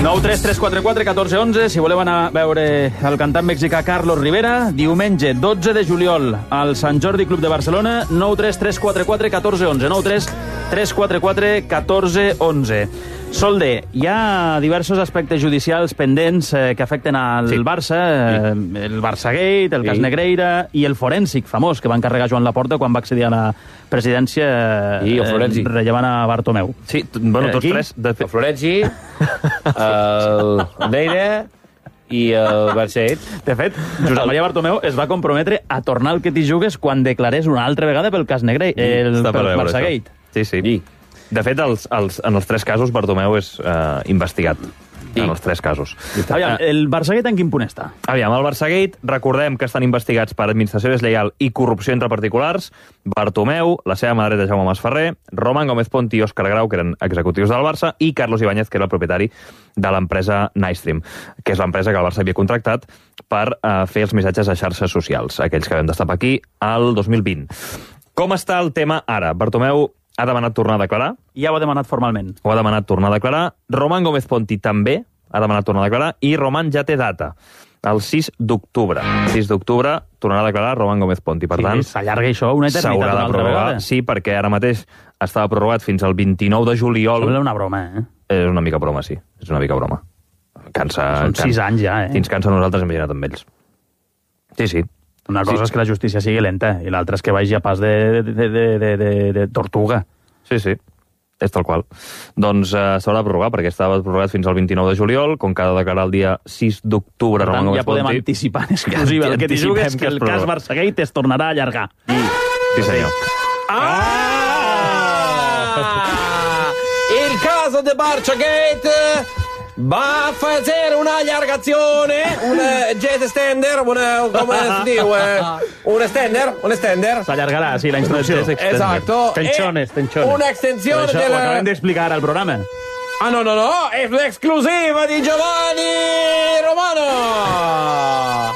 933441411, si voleu anar a veure el cantant mexicà Carlos Rivera, diumenge 12 de juliol al Sant Jordi Club de Barcelona, 933441411, 933441411. Solde, hi ha diversos aspectes judicials pendents que afecten al Barça, el Barçagate, el cas Negreira i el forènsic famós que va encarregar Joan Laporta quan va accedir a la presidència rellevant a Bartomeu. Sí, bueno, tots tres. El Florenzi, el Neira i el Barçagate. De fet, Josep Maria Bartomeu es va comprometre a tornar al que t'hi jugues quan declarés una altra vegada pel cas Negreira, pel Barçagate. Sí. De fet, en els tres casos, Bartomeu és investigat. En els tres casos. Aviam, el Barçagate en quin punt està? Aviam, el Barçagate, recordem que estan investigats per administració deslleial i corrupció entre particulars, Bartomeu, la seva mà dreta Jaume Masferrer, Román Gómez Ponti i Òscar Grau, que eren executius del Barça, i Carlos Ibáñez, que era el propietari de l'empresa Nightstream, que és l'empresa que el Barça havia contractat per fer els missatges a xarxes socials, aquells que vam destapar aquí al 2020. Com està el tema ara? Bartomeu ha demanat tornar a declarar. Ja ho ha demanat formalment. Ho ha demanat tornar a declarar. Román Gómez Ponti també ha demanat tornar a declarar. I Román ja té data, el 6 d'octubre. 6 d'octubre tornarà a declarar Román Gómez Ponti. Per tant, s'allarga això una eternitat una altra vegada. Sí, perquè ara mateix estava prorrogat fins al 29 de juliol. Sembla una broma, És una mica broma, sí. És una mica broma. Són 6 anys ja, Fins cansa nosaltres hem virat amb ells. Sí. Una cosa és que la justícia sigui lenta i l'altra és que vagi a pas de tortuga. Sí. És tal qual. Doncs s'haurà de prorrogar, perquè estava prorrogat fins al 29 de juliol, com que ha de declarar el dia 6 d'octubre. Per tant, ja podem anticipar en exclusiva el que t'hi jugues, que el cas Barçagate es tornarà a allargar. Sí, senyor. Il caso de Barçagate va a fare un'allargazione, un jet extender, come si dice, un extender. S'allargarà, sí, la instrucció. Exacto. Tensiones. Una extensione del... Ho acabem d'explicar al programa. No, è l'esclusiva di Giovanni Romano.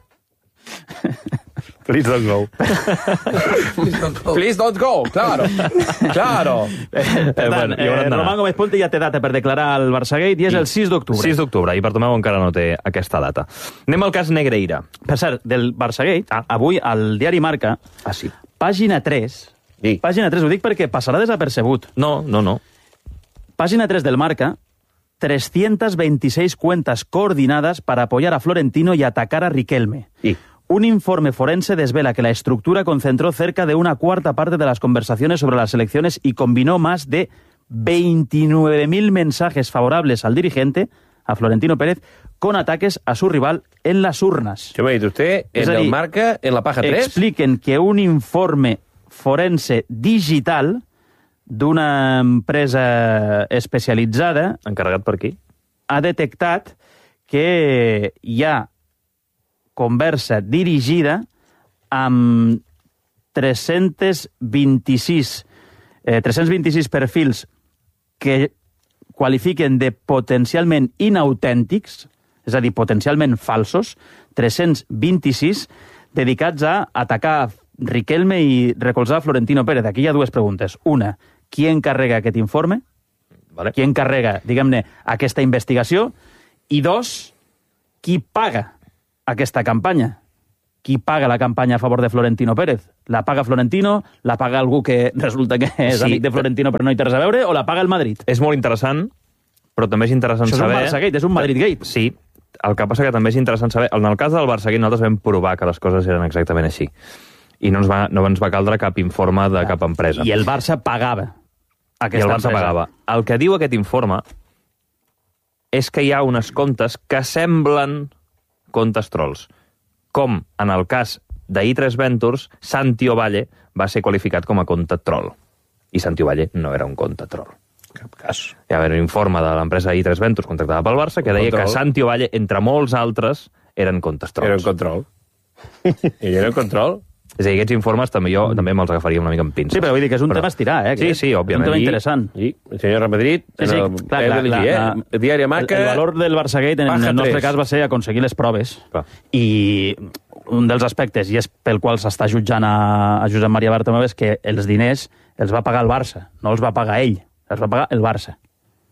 Please don't go. Please don't go, claro. Per tant, Román Gómez Ponti ja té data per declarar el Barçagate i és el 6 d'octubre. 6 d'octubre, i Bartomeu encara no té aquesta data. Anem al cas Negreira. Per cert, del Barçagate, avui al diari Marca, pàgina 3, pàgina 3, ho dic perquè passarà desapercebut. No. Pàgina 3 del Marca, 326 cuentas coordinadas para apoyar a Florentino y atacar a Riquelme. Un informe forense desvela que la estructura concentró cerca de una cuarta parte de las conversaciones sobre las elecciones y combinó más de 29.000 mensajes favorables al dirigente, a Florentino Pérez, con ataques a su rival en las urnas. ¿Qué me dice usted? En el Marca, en la paja 3? Expliquen que un informe forense digital d'una empresa especialitzada... Encarregat per qui? Ha detectat que hi ha conversa dirigida amb 326 perfils que qualifiquen de potencialment inautèntics, és a dir, potencialment falsos, 326 dedicats a atacar Riquelme i recolzar Florentino Pérez. Aquí hi ha dues preguntes. Una, qui encarrega aquest informe? Qui encarrega, diguem-ne, aquesta investigació? I dos, qui paga aquesta campanya? Qui paga la campanya a favor de Florentino Pérez? La paga Florentino? La paga algú que resulta que és amic de Florentino però no hi té res a veure? O la paga el Madrid? És molt interessant, però també és interessant saber... Això és un Barçagate, és un Madrid-gate. Sí, el que passa que també és interessant saber... En el cas del Barçagate nosaltres vam provar que les coses eren exactament així. I no ens va caldre cap informe de cap empresa. I el Barça pagava aquesta empresa. El que diu aquest informe és que hi ha unes comptes que semblen comptes trolls. Com en el cas d'I3 Ventures, Santi Ovalle va ser qualificat com a compte troll. I Santi Ovalle no era un compte troll. Cap cas. Hi va haver un informe de l'empresa I3 Ventures contractada pel Barça que deia que Santi Ovalle, entre molts altres, eren comptes trolls. Era un control. Ell era un control? És a dir, aquests informes també me'ls agafaria una mica amb pinces. Sí, però vull dir que és un tema a estirar, Sí, òbviament. És un tema interessant. I el senyor Remadrid, el diari Marca... El valor del Barçagate, en el nostre cas, va ser aconseguir les proves. I un dels aspectes, i és pel qual s'està jutjant a Josep Maria Bartomeu, és que els diners els va pagar el Barça, no els va pagar ell, els va pagar el Barça.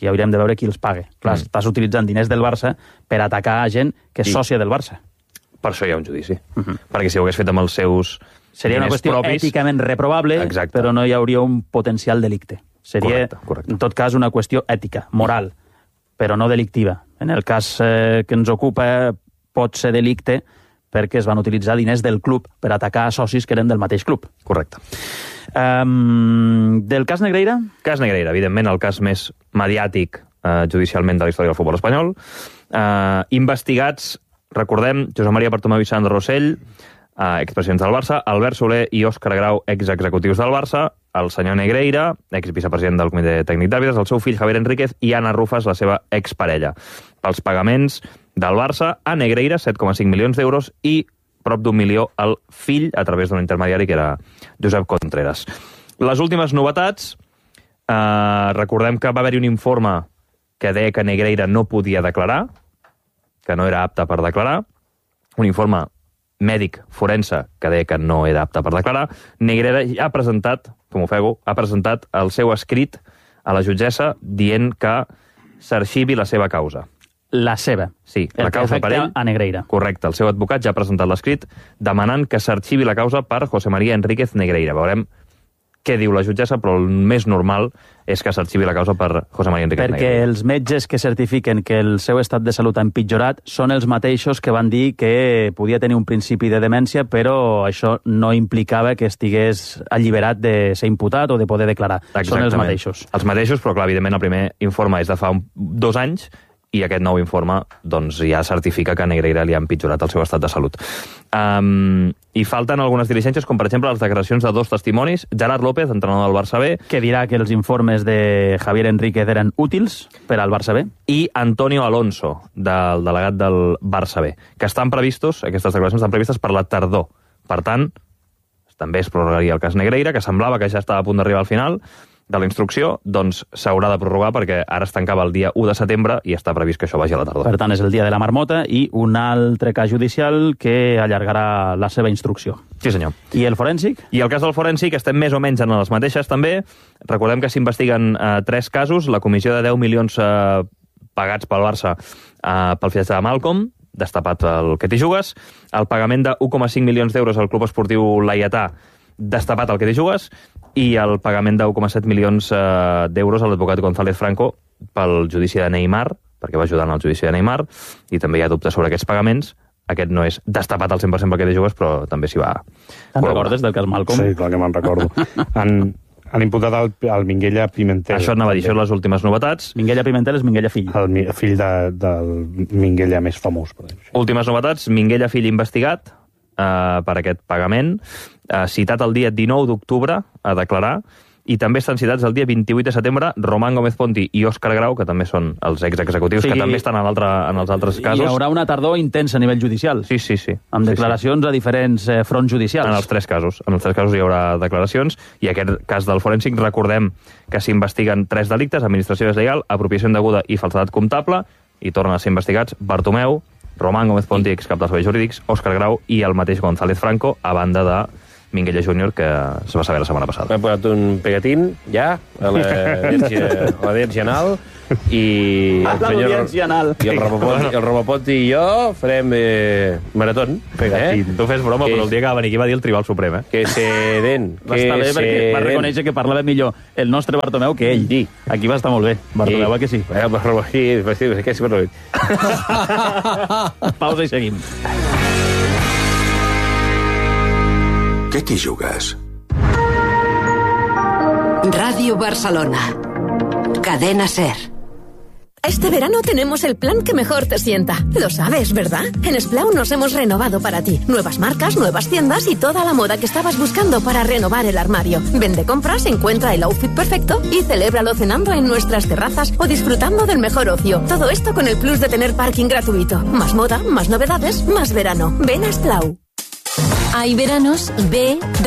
Aquí hauríem de veure qui els paga. Clar, estàs utilitzant diners del Barça per atacar a gent que és sòcia del Barça. Per això hi ha un judici. Perquè si ho hagués fet amb els seus seria una qüestió propis, èticament reprovable, però no hi hauria un potencial delicte. Seria, correcte. en tot cas, una qüestió ètica, moral, però no delictiva. En el cas que ens ocupa pot ser delicte perquè es van utilitzar diners del club per atacar a socis que eren del mateix club. Correcte. Del cas Negreira? Cas Negreira, evidentment, el cas més mediàtic judicialment de la història del futbol espanyol. Investigats, recordem, Josep Maria Bartomeu i Sandro Rossell, expresidents del Barça, Albert Soler i Òscar Grau, exexecutius del Barça, el senyor Negreira, exvicepresident del Comitè Tècnic d'Àrbitres, el seu fill Javier Enríquez i Ana Rufas, la seva exparella. Pels pagaments del Barça a Negreira, 7,5 milions d'euros, i prop d'1 milió al fill a través d'un intermediari que era Josep Contreras. Les últimes novetats, recordem que va haver-hi un informe que deia que Negreira no podia declarar, que no era apte per declarar, un informe mèdic forense que deia que no era apte per declarar. Negreira ja ha presentat, com ofego, ha presentat el seu escrit a la jutgessa dient que s'arxivi la seva causa. La seva. Sí, la causa per ell. A Negreira. Correcte, el seu advocat ja ha presentat l'escrit demanant que s'arxivi la causa per José María Enríquez Negreira. Veurem què diu la jutgessa, però el més normal és que s'arxivi la causa per José María Enríquez Negreira. Perquè els metges que certifiquen que el seu estat de salut ha empitjorat són els mateixos que van dir que podia tenir un principi de demència, però això no implicava que estigués alliberat de ser imputat o de poder declarar. Exactament. Són els mateixos. Els mateixos, però clar, evidentment el primer informe és de fa 2 anys i aquest nou informe doncs, ja certifica que a Negreira li ha empitjorat el seu estat de salut. I falten algunes diligències, com per exemple les declaracions de 2 testimonis. Gerard López, entrenador del Barça B. Que dirà que els informes de Javier Enríquez eren útils per al Barça B. I Antonio Alonso, del delegat del Barça B, que estan previstos, aquestes declaracions estan previstes per la tardor. Per tant, també es prorrogaria el cas Negreira, que semblava que ja estava a punt d'arribar al final de la instrucció, doncs s'haurà de prorrogar perquè ara es tancava el dia 1 de setembre i està previst que això vagi a la tardor. Per tant, és el dia de la marmota i un altre cas judicial que allargarà la seva instrucció. Sí, senyor. I el forènsic? I el cas del forènsic estem més o menys en les mateixes, també. Recordem que s'investiguen 3 casos. La comissió de 10 milions pagats pel Barça pel fitxatge de Malcom, destapat pel Que t'hi jugues. El pagament de 1,5 milions d'euros al Club Esportiu Laietà, destapat el Que t'hi jugues, i el pagament de 1,7 milions d'euros a l'advocat González Franco pel judici de Neymar, perquè va ajudar en el judici de Neymar, i també hi ha dubtes sobre aquests pagaments. Aquest no és destapat al 100% pel Que t'hi jugues, però també s'hi va... Te'n recordes del cas Malcom? Sí, clar que me'n recordo. Han imputat el Minguella Pimentel. Això anava a dir, això les últimes novetats. Minguella Pimentel és Minguella fill. El fill del Minguella més famós. Per exemple. Últimes novetats, Minguella fill investigat per aquest pagament, citat el dia 19 d'octubre a declarar, i també estan citats el dia 28 de setembre Román Gómez Ponti i Òscar Grau, que també són els executius, que també estan en els altres casos. Hi haurà una tardor intensa a nivell judicial. Sí. Amb declaracions a diferents fronts judicials. En els 3 casos. En els 3 casos hi haurà declaracions, i aquest cas del forènsic, recordem que s'investiguen 3 delictes: administració deslleial, apropiació indeguda i falsedat comptable, i tornen a ser investigats Bartomeu, Román Gómez Ponti, excap dels serveis jurídics, Òscar Grau i el mateix González Franco, a banda de Minguella Júnior, que es va saber la setmana passada. M'he posat un pegatín, ja, a l'audiència anal, i l'audiència anal. I el Roboponti i jo farem maratón. Tu fes broma, però el dia que va venir aquí va dir el Tribunal Suprem, Que se den. Va estar bé perquè va reconèixer que parlava millor el nostre Bartomeu que ell. Sí. Aquí va estar molt bé. Bartomeu, que sí. Pausa i seguim. ¿Qué te jugas? Radio Barcelona. Cadena SER. Este verano tenemos el plan que mejor te sienta. Lo sabes, ¿verdad? En Splau nos hemos renovado para ti. Nuevas marcas, nuevas tiendas y toda la moda que estabas buscando para renovar el armario. Ven de compras, encuentra el outfit perfecto y celébralo cenando en nuestras terrazas o disfrutando del mejor ocio. Todo esto con el plus de tener parking gratuito. Más moda, más novedades, más verano. Ven a Splau. Hay veranos, ve...